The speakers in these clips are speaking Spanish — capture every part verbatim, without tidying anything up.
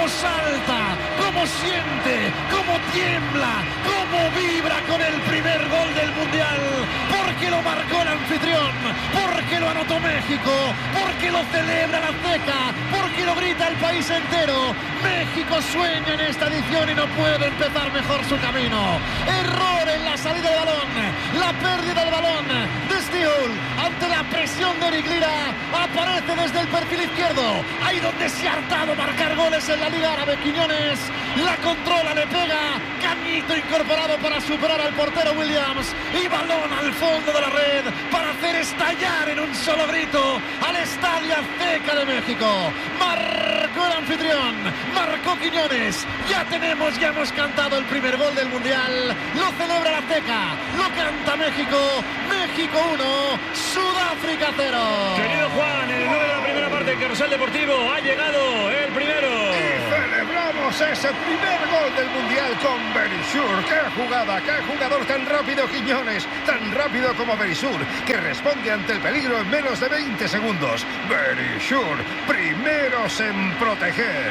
salta, cómo siente, cómo tiembla, cómo vibra con el primer gol del Mundial, porque lo marcó el anfitrión, porque lo anotó México, porque lo celebra la Azteca, porque lo grita el país entero. México sueña en esta edición y no puede empezar mejor su camino. Error en la salida del balón, la pérdida del balón de Stihl ante la presión de Eric Lira. Aparece desde el perfil izquierdo, ahí donde se ha hartado marcar goles en la Liga Árabe. Quiñones la controla, le pega, cañito incorporado para superar al portero Williams y balón al fondo de la red para hacer estallar en un solo grito al Estadio Azteca de México. Marcó el anfitrión, marcó Quiñones. Ya tenemos, ya hemos cantado el primer gol del Mundial. Lo celebra la Azteca, lo canta México. México uno, Sudáfrica cero. Querido Juan, el nueve de la primera parte del Carrusel Deportivo ha llegado el primero. Y celebramos ese primer gol del Mundial con Berisur. ¡Qué jugada! ¡Qué jugador tan rápido, Quiñones! Tan rápido como Berisur, que responde ante el peligro en menos de veinte segundos. Berisur, primeros en proteger.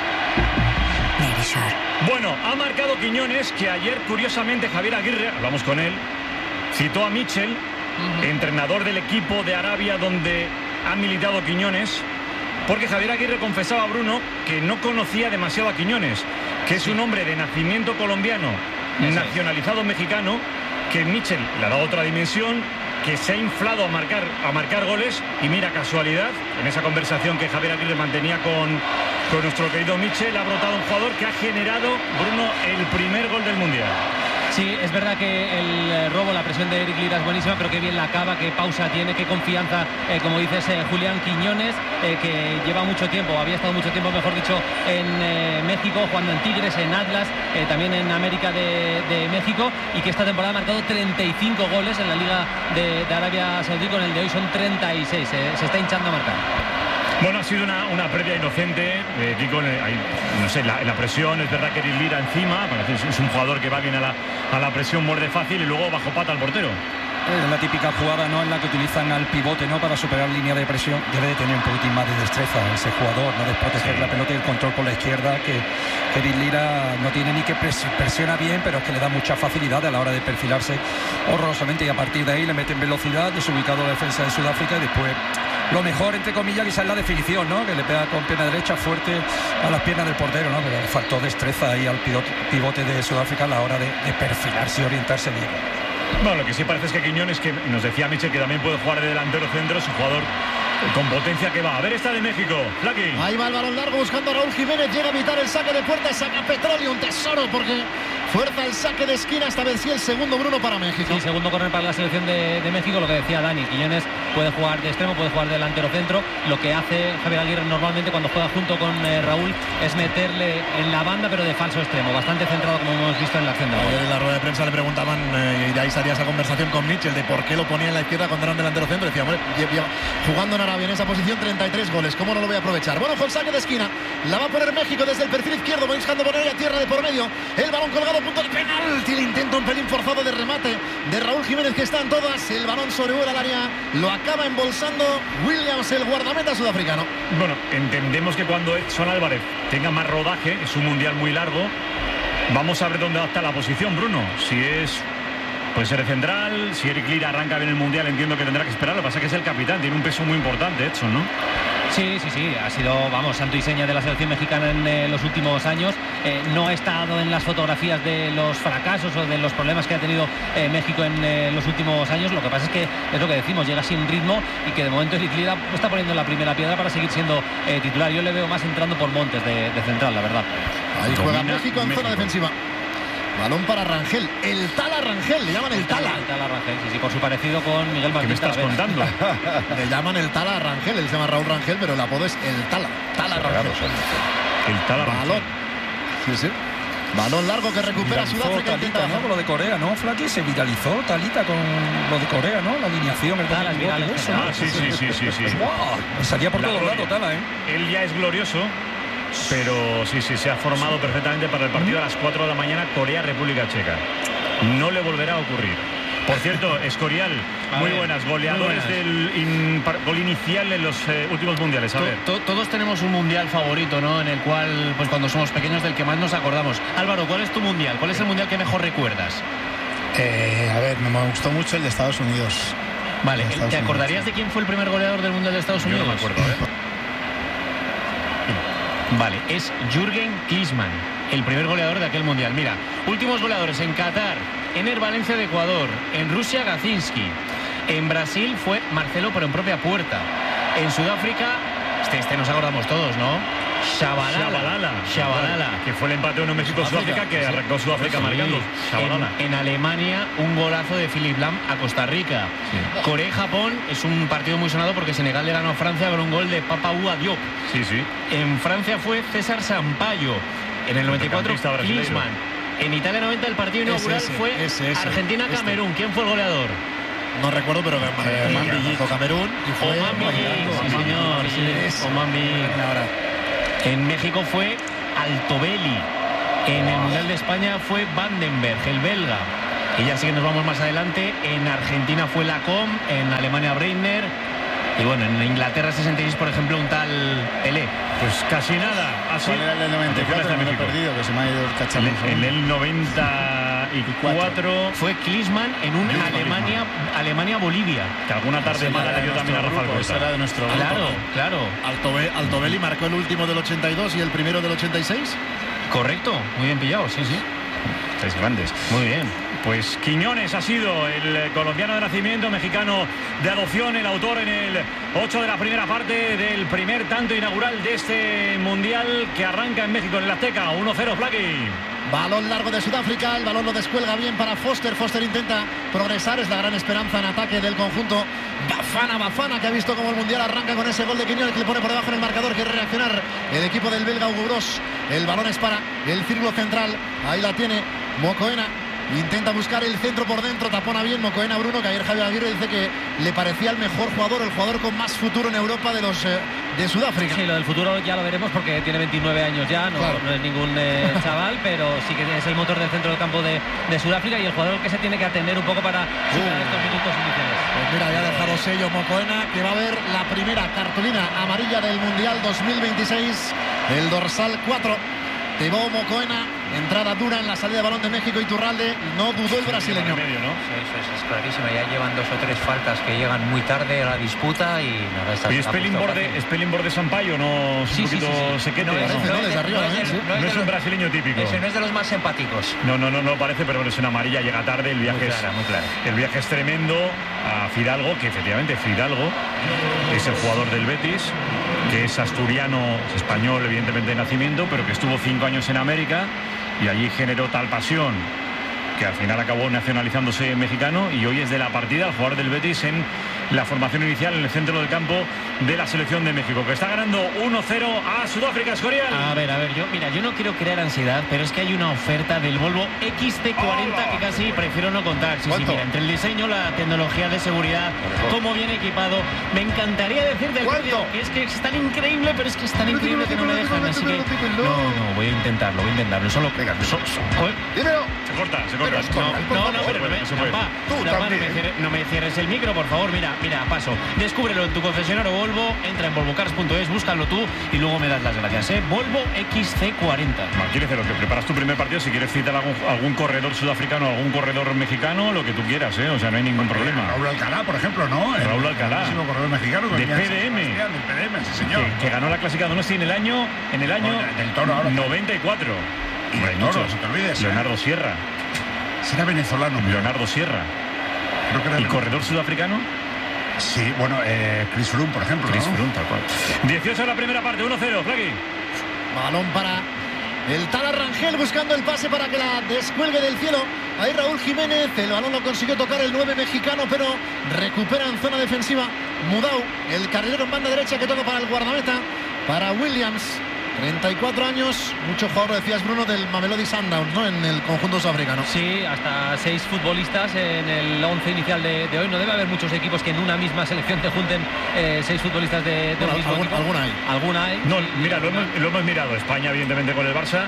Bueno, ha marcado Quiñones, que ayer, curiosamente, Javier Aguirre, hablamos con él, citó a Michel, uh-huh. entrenador del equipo de Arabia donde ha militado Quiñones, porque Javier Aguirre confesaba a Bruno que no conocía demasiado a Quiñones, que es sí. un hombre de nacimiento colombiano, Eso nacionalizado es. mexicano, que Michel le ha dado otra dimensión, que se ha inflado a marcar, a marcar goles, y mira, casualidad, en esa conversación que Javier Aguirre mantenía con, con nuestro querido Michel, ha brotado un jugador que ha generado, Bruno, el primer gol del Mundial. Sí, es verdad que el robo, la presión de Eric Lira es buenísima, pero qué bien la acaba, qué pausa tiene, qué confianza, eh, como dices, eh, Julián Quiñones, eh, que lleva mucho tiempo, había estado mucho tiempo, mejor dicho, en eh, México, jugando en Tigres, en Atlas, eh, también en América de, de México, y que esta temporada ha marcado treinta y cinco goles en la Liga de, de Arabia Saudí, con el de hoy son treinta y seis, eh, se está hinchando a marcar. Bueno, ha sido una, una previa inocente, eh, Kiko, ahí, no sé, la, la presión, es verdad que Eric Lira encima, bueno, es, es un jugador que va bien a la, a la presión, muerde fácil, y luego bajo pata al portero. Es la típica jugada, ¿no?, en la que utilizan al pivote, ¿no?, para superar línea de presión. Debe de tener un poquitín más de destreza ese jugador, ¿no?, de proteger sí. la pelota y el control por la izquierda, que, que Eric Lira no tiene ni que pres presiona bien, pero es que le da mucha facilidad a la hora de perfilarse horrorosamente, y a partir de ahí le meten velocidad, desubicado la defensa de Sudáfrica, y después lo mejor, entre comillas, quizás la definición, ¿no?, que le pega con pierna derecha fuerte a las piernas del portero, ¿no?, pero le faltó destreza ahí al pivote, pivote de Sudáfrica a la hora de, de perfilarse y orientarse bien. Bueno, lo que sí parece es que Quiñones, que nos decía Michel que también puede jugar de delantero centro, es un jugador con potencia que va. A ver esta de México, Flaky. Ahí va el balón largo buscando a Raúl Jiménez, llega a evitar el saque de puerta, saca Petróleo, un tesoro, porque fuerza el saque de esquina, esta vez sí el segundo, Bruno, para México. Sí, segundo córner para la selección de, de México, lo que decía Dani, Quiñones puede jugar de extremo, puede jugar de delantero centro. Lo que hace Javier Aguirre normalmente cuando juega junto con eh, Raúl es meterle en la banda, pero de falso extremo, bastante centrado, como hemos visto en la acción de Ayer en la rueda de prensa le preguntaban, eh, y de ahí salía esa conversación con Michel, de por qué lo ponía en la izquierda cuando era un delantero centro. Decía, hombre, jugando en Arabia en esa posición, treinta y tres goles, ¿cómo no lo voy a aprovechar? Bueno, fue el saque de esquina, la va a poner México desde el perfil izquierdo, buscando poner a tierra de por medio, el balón colgado, punto de penalti, el intento un pelín forzado de remate de Raúl Jiménez, que está en todas, el balón sobrevuela al área, lo acaba embolsando Williams, el guardameta sudafricano. Bueno, entendemos que cuando Edson Álvarez tenga más rodaje, es un mundial muy largo, vamos a ver dónde va a estar la posición, Bruno, si es... puede ser de central, si Eric Lira arranca bien el Mundial, entiendo que tendrá que esperar. Lo que pasa es que es el capitán, tiene un peso muy importante, Edson, ¿no? Sí, sí, sí, ha sido, vamos, santo y seña de la selección mexicana en eh, los últimos años. Eh, no ha estado en las fotografías de los fracasos o de los problemas que ha tenido eh, México en eh, los últimos años. Lo que pasa es que es lo que decimos, llega sin ritmo y que de momento Eric Lira está poniendo la primera piedra para seguir siendo eh, titular. Yo le veo más entrando por Montes de, de central, la verdad. Ahí juega México en México. Zona defensiva. Balón para Rangel, el Tala Rangel, le llaman el Tala. El Tala Rangel, sí, sí, por su parecido con Miguel Martín. ¿Qué me estás contando? Le llaman el Tala Rangel, él se llama Raúl Rangel, pero el apodo es el Tala. Tala Rangel. El Tala Rangel. Balón. Sí, sí. Balón largo que recupera Sudáfrica. Talita, ¿no? Con lo de Corea, ¿no, Flaky? Se viralizó Talita con lo de Corea, ¿no? La alineación, el Tala, virales, eso, Ah, sí, sí, sí, sí, sí. Wow, salía por todos lados, Tala, ¿eh? Él ya es glorioso, pero sí, sí, se ha formado perfectamente para el partido a las cuatro de la mañana, Corea-República Checa. No le volverá a ocurrir. Por cierto, Escorial, A muy ver, buenas, muy goleadores buenas. del in- par- gol inicial en los eh, últimos mundiales. A To- ver. to- todos tenemos un mundial favorito, ¿no? En el cual, pues cuando somos pequeños, del que más nos acordamos. Álvaro, ¿cuál es tu mundial? ¿Cuál es el mundial que mejor recuerdas? Eh, a ver, me gustó mucho el de Estados Unidos. Vale, De Estados ¿te Unidos, acordarías sí. de quién fue el primer goleador del mundial de Estados Yo Unidos? no me acuerdo, ¿eh? Vale, es Jürgen Klinsmann, el primer goleador de aquel mundial. Mira, últimos goleadores en Qatar, Ener Valencia de Ecuador, en Rusia Gacinski, en Brasil fue Marcelo pero en propia puerta, en Sudáfrica, este, este nos acordamos todos, ¿no? Shabalala. Shabalala. Shabalala. Que fue el empate uno México-Sudáfrica, que arrancó Sudáfrica Sí. marcando. Shabalala. En, en Alemania, un golazo de Philipp Lahm a Costa Rica. Corea y Japón es un partido muy sonado porque Senegal le ganó a Francia con un gol de Papaou Diop. Sí, sí. En Francia fue César Sampaio. En el noventa y cuatro, Centrocampista brasileño. Klinsmann. En Italia noventa, el partido inaugural Ese, ese, fue ese, ese, Argentina-Camerún. ¿Quién fue el goleador? No recuerdo, pero eh, Oman Villic, Camerún, y fue Oman Villic, sí, señor. sí, Oman Villic. ahora. En México fue Altobelli. En el Mundial de España fue Vandenberg, el belga. Y ya sí que nos vamos más adelante. En Argentina fue Lacom, en Alemania Breitner. Y bueno, en Inglaterra sesenta y seis, por ejemplo, un tal Pelé. Pues casi nada. Así. ¿Cuál era el del noventa y cuatro? Atención a Me lo he México. perdido, que se me ha ido el cacharro. En el noventa y cuatro, Fue Klinsmann en un Klinsmann. Alemania, Alemania-Bolivia. que alguna tarde mala le dio también a Rafael Ese era Corta. de nuestro grupo. Claro, claro. Altobe- Altobelli marcó el último del ochenta y dos y el primero del ochenta y seis. Correcto, muy bien pillado, sí, sí. Estáis grandes. Muy bien. Pues Quiñones ha sido el eh, colombiano de nacimiento, mexicano de adopción, el autor en el ocho de la primera parte del primer tanto inaugural de este mundial que arranca en México, en el Azteca. uno cero, Flaky. Balón largo de Sudáfrica, el balón lo descuelga bien para Foster. Foster intenta progresar, es la gran esperanza en ataque del conjunto Bafana. Bafana, que ha visto como el mundial arranca con ese gol de Quiñones que le pone por debajo en el marcador. Quiere reaccionar el equipo del belga Hugo Bros. El balón es para el círculo central, ahí la tiene Mocoena. Intenta buscar el centro por dentro, tapona bien Mocoena Bruno, que ayer Javier Aguirre dice que le parecía el mejor jugador, el jugador con más futuro en Europa de los eh, de Sudáfrica. Sí, lo del futuro ya lo veremos porque tiene veintinueve años ya, no, Claro. no es ningún eh, chaval, pero sí que es el motor del centro del campo de, de Sudáfrica y el jugador que se tiene que atender un poco para superar estos minutos iniciales. Pues mira, ya ha dejado sello Mocoena, que va a ver la primera cartulina amarilla del Mundial dos mil veintiséis, el dorsal cuatro. Tebao Mocoena, entrada dura en la salida de balón de México. Iturralde, no dudó el brasileño. Medio, ¿no? Sí, eso es, es clarísima. Ya llevan dos o tres faltas que llegan muy tarde a la disputa y nada, está. ¿Y está Spelling puesto Borde, fácil. Spelling Borde Sampaio no es Sí, un sí, poquito sí, sí. sequete? No es, ¿no? no no, es de- desde arriba, no es de- ¿eh? Sí. no es No de es un los- brasileño típico. Ese no es de los más empáticos. No, no, no, no parece, pero bueno, es una amarilla, llega tarde, el viaje, Muy es, clara, muy clara. el viaje es tremendo a Fidalgo, que efectivamente Fidalgo es el jugador del Betis, que es asturiano, es español evidentemente de nacimiento, pero que estuvo cinco años en América y allí generó tal pasión que al final acabó nacionalizándose mexicano y hoy es de la partida, el jugador del Betis en la formación inicial en el centro del campo de la selección de México, que está ganando uno cero a Sudáfrica. Escorial. A ver, a ver, yo, mira, yo no quiero crear ansiedad, pero es que hay una oferta del Volvo X C cuarenta que casi prefiero no contar. Sí, sí, ¿Cuánto? mira, entre el diseño, la tecnología de seguridad, cómo viene equipado, me encantaría decir del ¿Cuánto? precio, que es que es tan increíble, pero es que es tan increíble que no me dejan, así que no, no, voy a intentarlo, voy a intentarlo, solo Venga, so- so- joder, Dímelo. Se corta, se Pero corta. es corta. no, no, pero no me, No se puede. Rafa, Tú Rafa, no también. me cierres- no me cierres el micro, por favor. Mira, mira, paso. Descúbrelo en tu concesionario Volvo, entra en volvocars punto es, búscalo tú y luego me das las gracias, ¿eh? Volvo X C cuarenta. No, quieres hacer lo que preparas tu primer partido, si quieres citar algún, algún corredor sudafricano, algún corredor mexicano, lo que tú quieras, ¿eh? O sea, no hay ningún problema. Raúl Alcalá, por ejemplo, ¿no? El Raúl Alcalá. grandísimo corredor mexicano que De venía P D M. San Sebastián, del P D M, sí, señor. Que, que ganó la clásica Donosti en el año, en el año Bueno, del Toro ahora. noventa y cuatro. Y del Hombre, Toro, muchos. no te olvides, ¿eh? Leonardo Sierra. Si era venezolano. Leonardo Sierra. Creo que era ¿Y corredor sudafricano? Sí, bueno, eh, Chris Froome, por ejemplo. Chris ¿no? Froome, tal cual. dieciocho de la primera parte, uno cero, Flaqui. Balón para el tal Rangel buscando el pase para que la descuelgue del cielo. Ahí Raúl Jiménez, el balón lo consiguió tocar el nueve mexicano, pero recupera en zona defensiva Mudau, el carrilero en banda derecha que toca para el guardameta, para Williams. treinta y cuatro años, mucho jugador, decías Bruno, del Mamelodi Sundowns, ¿no? En el conjunto sudafricano. Sí, hasta seis futbolistas en el once inicial de, de hoy. No debe haber muchos equipos que en una misma selección te junten eh, seis futbolistas de, de Bueno, un mismo algún- equipo. alguna hay. Alguna hay. No, mira, lo hemos, lo hemos mirado. España, evidentemente, con el Barça.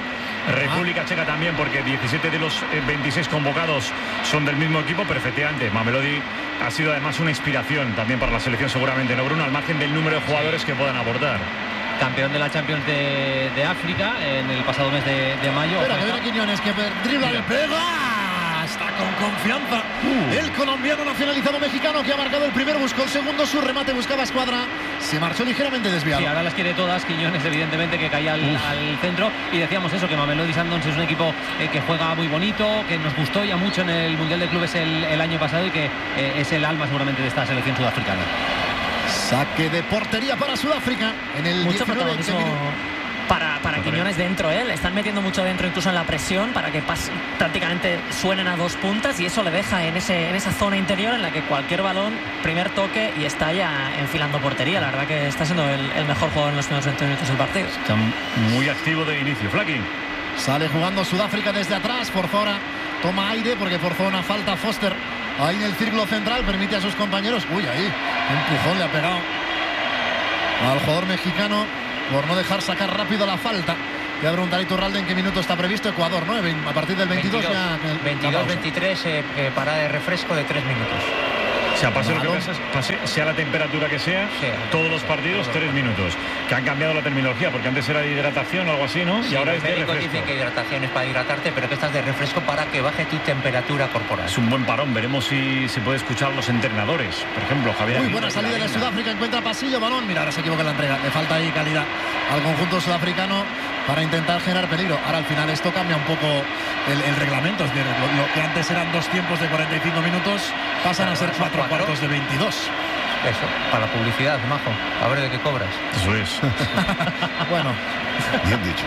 República Checa también, porque diecisiete de los veintiséis convocados son del mismo equipo, pero efectivamente Mamelodi ha sido además una inspiración también para la selección, seguramente, ¿no, Bruno? Al margen del número de jugadores que puedan aportar. Campeón de la Champions de, de África en el pasado mes de, de mayo. Espera, que viene Quiñones, que dribla y pega. Está con confianza. Uh. El colombiano nacionalizado mexicano que ha marcado el primero, buscó el segundo, su remate buscaba escuadra. Se marchó ligeramente desviado. Sí, ahora las quiere todas. Quiñones, evidentemente, que caía al, al centro. Y decíamos eso, que Mamelodi Sundowns es un equipo eh, que juega muy bonito, que nos gustó ya mucho en el Mundial de Clubes el, el año pasado y que eh, es el alma seguramente de esta selección sudafricana. Saque de portería para Sudáfrica en el mucho protagonismo para, para Quiñones dentro, ¿eh? Le están metiendo mucho dentro, incluso en la presión, para que pas, prácticamente suenen a dos puntas, y eso le deja en, ese, en esa zona interior en la que cualquier balón, primer toque y está ya enfilando portería. La verdad que está siendo el, el mejor jugador en los primeros veinte minutos del partido. Está muy activo de inicio. Flaky. Sale jugando Sudáfrica desde atrás, por fuera, toma aire porque forzó una falta Foster ahí en el círculo central, permite a sus compañeros. Uy, ahí, empujón le ha pegado al jugador mexicano por no dejar sacar rápido la falta. Te voy a preguntar a Iturralde en qué minuto está previsto Ecuador, ¿no? A partir del veintidós, veintidós veintitrés, eh, eh, parada de refresco de tres minutos. O sea, pase lo que pase, pase, sea la temperatura que sea, sí, todos los partidos, todos tres minutos. Que han cambiado la terminología, porque antes era de hidratación o algo así, ¿no? Sí, y ahora los es de médicos refresco. dicen que hidratación es para hidratarte, pero que estás de refresco para que baje tu temperatura corporal. Es un buen parón, veremos si se puede escuchar a los entrenadores. Por ejemplo, Javier. Muy buena salida de Sudáfrica, encuentra pasillo, balón. Mira, ahora se equivoca en la entrega. Le falta ahí calidad al conjunto sudafricano para intentar generar peligro. Ahora al final esto cambia un poco el, el reglamento. Es decir, lo, lo que antes eran dos tiempos de cuarenta y cinco minutos pasan a ser cuatro cuartos de veintidós. Eso, para la publicidad, majo. A ver de qué cobras. Eso es. Bueno, bien dicho.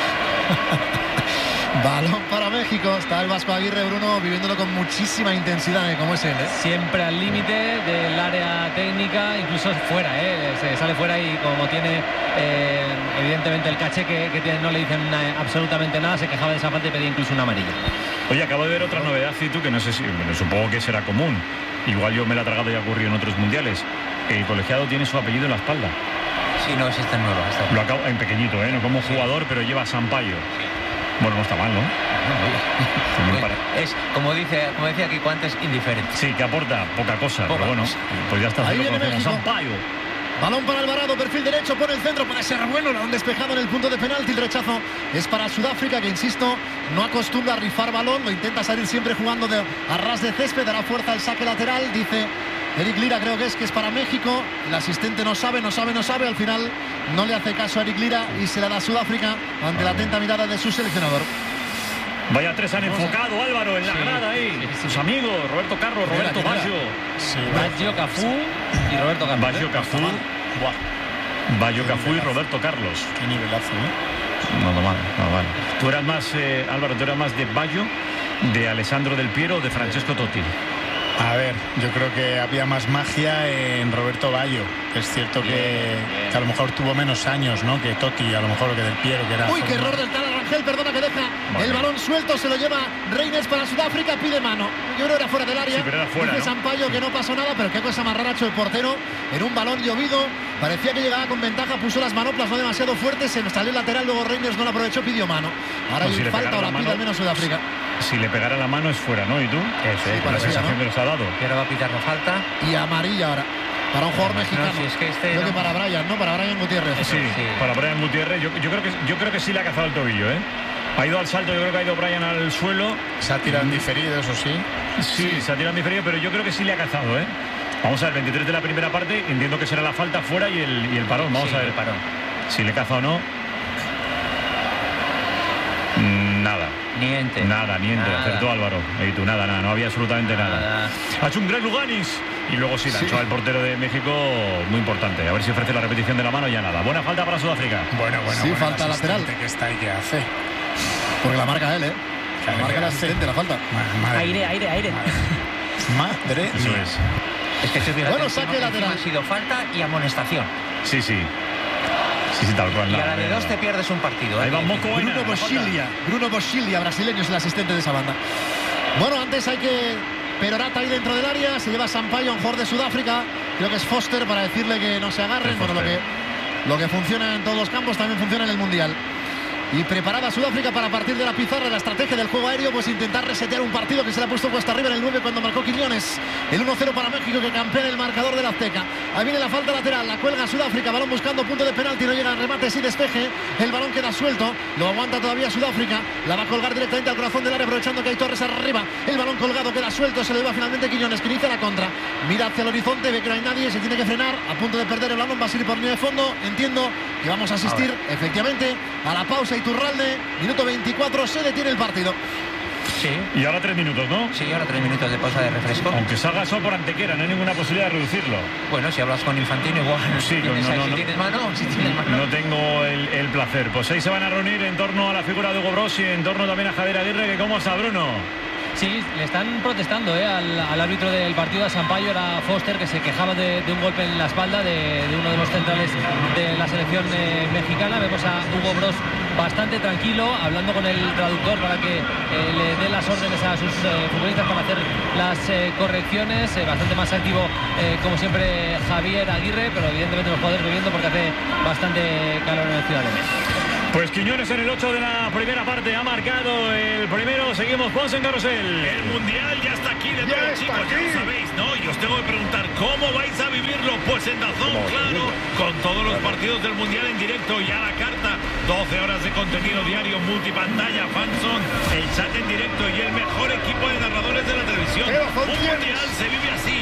Balón para México. Está el Vasco Aguirre, Bruno, viviéndolo con muchísima intensidad, ¿eh? Como es él, ¿eh? Siempre al límite del área técnica, incluso fuera, ¿eh? Se sale fuera y como tiene eh, evidentemente el caché que, que tiene, no le dicen una, absolutamente nada, se quejaba de esa falta y pedía incluso una amarilla. Oye, acabo de ver otra novedad, Citu, que no sé si, bueno, supongo que será común. Igual yo me la he tragado y ha ocurrido en otros mundiales. El colegiado tiene su apellido en la espalda. Sí, no, es esta nueva. Esta Lo acabo en pequeñito, ¿eh? No como jugador, pero lleva Sampaio. Sí. Bueno, no está mal, ¿no? no es, como dice, como decía Kiko antes, indiferente. Sí, que aporta poca cosa, poca pero bueno, cosa. Pues ya está. Ahí viene México. Sampaio. Balón para Alvarado, perfil derecho, pone el centro, puede ser bueno, lo han despejado en el punto de penalti, el rechazo es para Sudáfrica, que insisto, no acostumbra a rifar balón, lo intenta salir siempre jugando de, a ras de césped, dará fuerza al saque lateral, dice Eric Lira, creo que es que es para México, el asistente no sabe, no sabe, no sabe, al final no le hace caso a Eric Lira y se la da a Sudáfrica ante la atenta mirada de su seleccionador. Vaya tres han enfocado, Álvaro, en la sí, grada ahí. Sí, sí, sus amigos, Roberto Carlos, Roberto era, Baggio. Sí, Baggio, Cafú y Roberto Carlos. Baggio, Cafú. Baggio, Cafú y Roberto Carlos. Qué nivelazo, ¿eh? No, no mal, no mal. Tú eras más, eh, Álvaro, tú eras más de Baggio, de Alessandro Del Piero o de Francesco Totti. A ver, yo creo que había más magia en Roberto Baggio. Es cierto que, bien, que a lo mejor tuvo menos años, ¿no? Que Totti, a lo mejor que Del Piero, que era... Uy, qué error del tal Arrangel, perdona que deja vale. el balón suelto, se lo lleva Reyners para Sudáfrica, pide mano. Yo creo que era fuera del área. Sí, pero era fuera, dice ¿no? Sampaio que no pasó nada, pero qué cosa más rara ha hecho el portero en un balón llovido. Parecía que llegaba con ventaja, puso las manoplas no demasiado fuertes, se salió el lateral, luego Reyners no lo aprovechó, pidió mano. Ahora pues hay si falta o la, la pide al menos Sudáfrica. Si le pegara la mano es fuera, ¿no? ¿Y tú? Eso, sí, la sensación, ¿no?, que nos ha dado. Y ahora va a pitar la falta. Y amarilla ahora. Para un jugador mexicano. No, si es que este creo no. que para Brian, ¿no? Para Brian Gutiérrez. Sí, sí. para Brian Gutiérrez. Yo, yo, creo que, yo creo que sí le ha cazado el tobillo, ¿eh? Ha ido al salto, yo creo que ha ido Brian al suelo. Se ha tirado en diferido, eso sí. Sí, sí, se ha tirado en diferido, pero yo creo que sí le ha cazado, ¿eh? Vamos a ver, veintitrés de la primera parte, entiendo que será la falta fuera y el, y el parón. Vamos sí, a ver el parón. Si le caza o no. Nada. Niente. Nada, niente. Nada. Acertó Álvaro. Y tú, nada, nada. No había absolutamente nada. nada. Ha hecho un gran Luganis. Y luego sí, la sí. echó al portero de México, muy importante. A ver si ofrece la repetición de la mano, ya nada. Buena falta para Sudáfrica. Bueno, bueno, sí, bueno, falta lateral. Que está ahí, ¿qué hace? Porque la marca él, ¿eh? La marca el asistente, la falta. Madre, Aire, aire, aire. Madre, madre Eso mía. es. Es que se Bueno, saque lateral. ha sido falta y amonestación. Sí, sí. Sí, sí, tal cual. Y a nada, la de nada. dos te pierdes un partido. Ahí ¿eh? va Moco. Bruno Boschilia, Bruno Boschilia, brasileño, es el asistente de esa banda. Bueno, antes hay que Perorata ahí dentro del área, se lleva Sampaio, un jugador de Sudáfrica, creo que es Foster, para decirle que no se agarren. Bueno, lo que, lo que funciona en todos los campos también funciona en el Mundial. y preparada Sudáfrica para partir de la pizarra. La estrategia del juego aéreo, pues intentar resetear un partido que se le ha puesto cuesta arriba en el nueve cuando marcó Quiñones. El uno cero para México, que campea en el marcador del Azteca. Ahí viene la falta lateral, la cuelga Sudáfrica, balón buscando punto de penalti, no llega al remate, sí despeje. El balón queda suelto, lo aguanta todavía Sudáfrica, la va a colgar directamente al corazón del área, aprovechando que hay Torres arriba. El balón colgado queda suelto, se lo lleva finalmente Quiñones, que inicia la contra. Mira hacia el horizonte, ve que no hay nadie, se tiene que frenar, a punto de perder el balón, va a ir por línea de fondo. Entiendo que vamos a asistir Ahora. efectivamente a la pausa. Iturralde, minuto veinticuatro, se detiene el partido. Sí. Y ahora tres minutos, ¿no? Sí, ahora tres minutos de pausa de refresco. Aunque salga solo por Antequera, no hay ninguna posibilidad de reducirlo. Bueno, si hablas con Infantino igual. Sí, ¿Tienes, no, no, si no, tienes mano, si tienes mano. No tengo el, el placer. Pues ahí se van a reunir en torno a la figura de Hugo Broos y en torno también a Javier Aguirre, que cómo está Bruno. Sí, le están protestando ¿eh? al, al árbitro del partido, a Sampaio, era Foster, que se quejaba de, de un golpe en la espalda de, de uno de los centrales de la selección eh, mexicana. Vemos a Hugo Broos bastante tranquilo, hablando con el traductor para que eh, le dé las órdenes a sus eh, futbolistas para hacer las eh, correcciones. Eh, bastante más activo, eh, como siempre, Javier Aguirre, pero evidentemente los jugadores bebiendo porque hace bastante calor en el Ciudad de México. Pues Quiñones en el ocho de la primera parte ha marcado el primero. Seguimos, Ponce en Carrusel. El Mundial ya está aquí de nuevo, chicos, ya lo sabéis, ¿no? Y os tengo que preguntar, ¿cómo vais a vivirlo? Pues en DAZN, claro, con todos los partidos del Mundial en directo y a la carta. doce horas de contenido diario, multipantalla, fanzone, el chat en directo y el mejor equipo de narradores de la televisión. Un Mundial se vive así.